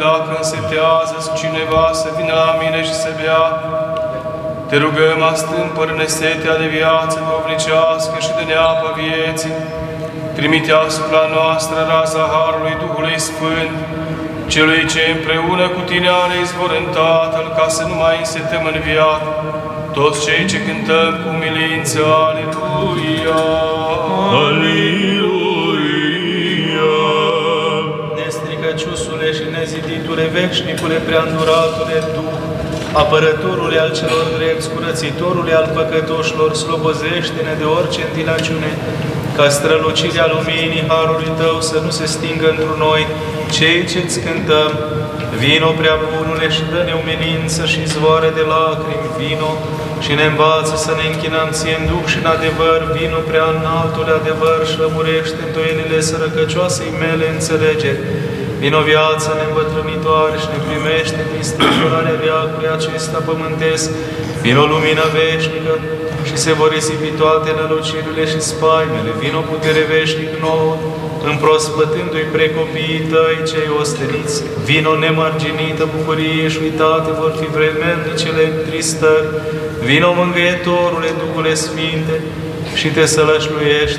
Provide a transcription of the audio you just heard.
Dacă însetează cineva să vină la mine și să bea, te rugăm, astâmpără-ne setea de viață duhovnicească și de neapă vieții. Trimite asupra noastră raza Harului Duhului Sfânt, celui ce împreună cu tine are izvor în Tatăl, ca să nu mai însetăm în viață toți cei ce cântăm cu milință. Aleluia! Aleluia! Nestricăciusule și neziditule, veșnicule, preanduratule Duh, apărătorule al celor drepți, curățitorule al păcătoșilor, slobozește-ne de orice întinăciune, ca strălucirea luminii Harului Tău să nu se stingă într noi, cei ce-ți cântăm. Vino, prea bunule, și dă-ne umilință și izvoare de lacrimi. Vino și ne învață să ne închinăm ție în duh și în adevăr. Vino, prea înaltule adevăr, și lămurește îndoielile sărăcăcioasei mele înțelegeri. Vino, viață neîmbătrânitoare, și ne primește din strâmtorarea veacului acesta pământesc. Vino, lumină veșnică, și se vor risipi toate nălucirile și spaimele. Vino, putere veșnic nouă, împrospătându-i precopiii tăi cei osteniți. Vino, nemărginită bucurie și uitate vor fi vremelnicele întristări. Vino, mângâietorule, Duhule Sfinte, și te sălășluiește